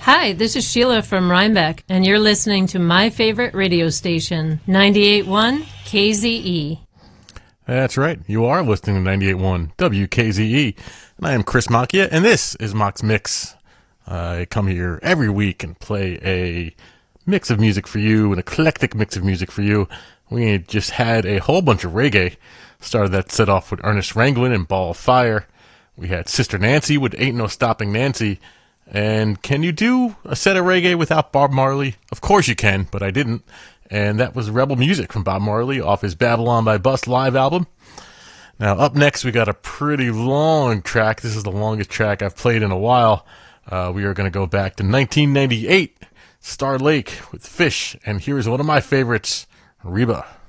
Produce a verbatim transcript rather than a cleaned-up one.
Hi, this is Sheila from Rhinebeck, and you're listening to my favorite radio station, ninety-eight point one K Z E. That's right. You are listening to ninety-eight point one W K Z E. And I am Chris Macchia, and this is Mock's Mix. I come here every week and play a mix of music for you, an eclectic mix of music for you. We just had a whole bunch of reggae. Started that set off with Ernest Ranglin and Ball of Fire. We had Sister Nancy with Ain't No Stopping Nancy. And can you do a set of reggae without Bob Marley? Of course you can, but I didn't. And that was Rebel Music from Bob Marley off his Babylon by Bus live album. Now, up next, we got a pretty long track. This is the longest track I've played in a while. Uh, we are going to go back to nineteen ninety-eight, Star Lake with Fish. And here's one of my favorites, Reba.